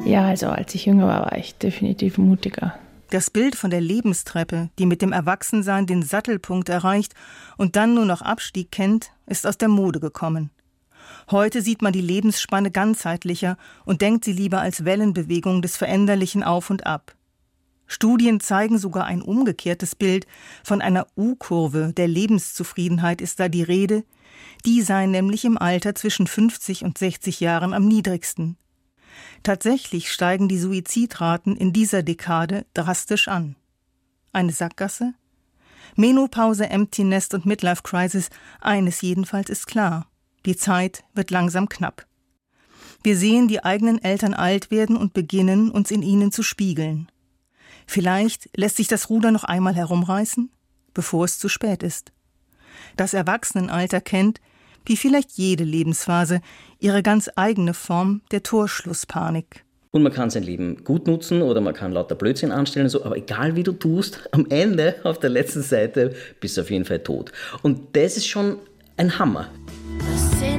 Ja, also als ich jünger war ich definitiv mutiger. Das Bild von der Lebenstreppe, die mit dem Erwachsensein den Sattelpunkt erreicht und dann nur noch Abstieg kennt, ist aus der Mode gekommen. Heute sieht man die Lebensspanne ganzheitlicher und denkt sie lieber als Wellenbewegung des veränderlichen Auf und Ab. Studien zeigen sogar ein umgekehrtes Bild. Von einer U-Kurve der Lebenszufriedenheit ist da die Rede. Die sei nämlich im Alter zwischen 50 und 60 Jahren am niedrigsten. Tatsächlich steigen die Suizidraten in dieser Dekade drastisch an. Eine Sackgasse? Menopause, Empty Nest und Midlife Crisis, eines jedenfalls ist klar: Die Zeit wird langsam knapp. Wir sehen die eigenen Eltern alt werden und beginnen, uns in ihnen zu spiegeln. Vielleicht lässt sich das Ruder noch einmal herumreißen, bevor es zu spät ist. Das Erwachsenenalter kennt, wie vielleicht jede Lebensphase, ihre ganz eigene Form der Torschlusspanik. Und man kann sein Leben gut nutzen oder man kann lauter Blödsinn anstellen, so, aber egal wie du tust, am Ende, auf der letzten Seite, bist du auf jeden Fall tot. Und das ist schon ein Hammer.